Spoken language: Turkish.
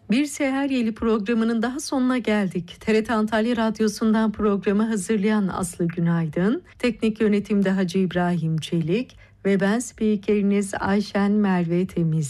Bir Seher Yeli programının daha sonuna geldik. TRT Antalya Radyosu'ndan programı hazırlayan Aslı Günaydın, teknik yönetimde Hacı İbrahim Çelik ve ben spikeriniz Ayşen Merve Temiz.